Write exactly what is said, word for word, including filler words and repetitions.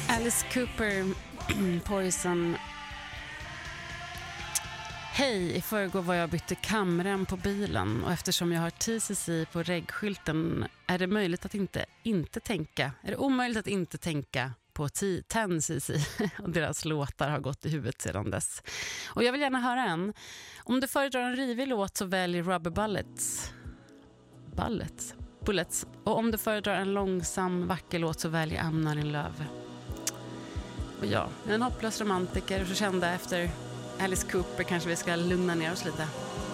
Alice Cooper, Poison. Hej, i förrgår var jag bytte kamrem på bilen och eftersom jag har T C C på reggskylten är det möjligt att inte, inte tänka. Är det omöjligt att inte tänka på tio C C och deras låtar har gått i huvudet sedan dess. Och jag vill gärna höra en. Om du föredrar en rivig låt så välj Rubber Bullets. Bullets? Bullets. Och om du föredrar en långsam, vacker låt så välj I'm Not In Love. Och ja, en hopplös romantiker och så kände efter Alice Cooper kanske vi ska lugna ner oss lite.